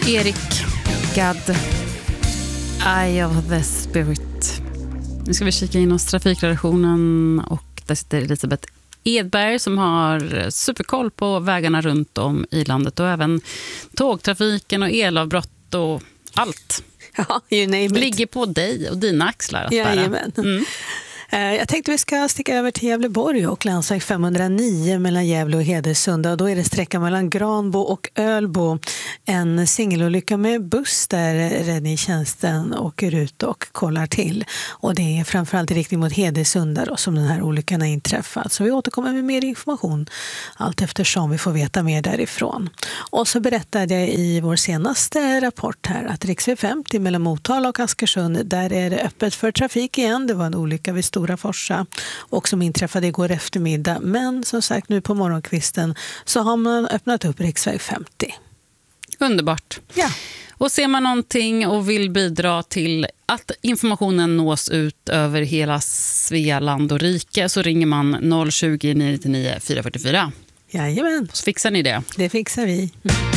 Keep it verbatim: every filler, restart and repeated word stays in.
Erik Gadd, Eye of the Spirit. Nu ska vi kika in hos trafikredaktionen och där sitter Elisabeth Edberg som har superkoll på vägarna runt om i landet och även tågtrafiken och elavbrott och allt. Ja, you name it. Ligger på dig och dina axlar att bära. Jajamän. Mm. Jag tänkte vi ska sticka över till Gävleborg och landsväg femhundranio mellan Gävle och Hedesunda. Och då är det sträcka mellan Granbo och Ölbo. En singelolycka med buss där räddningstjänsten åker ut och kollar till. Och det är framförallt i riktning mot Hedesunda då, som den här olyckan har inträffat. Så vi återkommer med mer information allt eftersom vi får veta mer därifrån. Och så berättade jag i vår senaste rapport här att riksväg femtio mellan Motala och Askersund, där är det öppet för trafik igen. Det var en olycka vid Stora Forsa och som inträffade igår eftermiddag. Men som sagt, nu på morgonkvisten så har man öppnat upp riksväg femtio. Underbart. Ja. Och ser man någonting och vill bidra till att informationen nås ut över hela Svealand och rike så ringer man noll tjugo, nio nio nio, fyra fyra fyra. Jajamän. Så fixar ni det. Det fixar vi.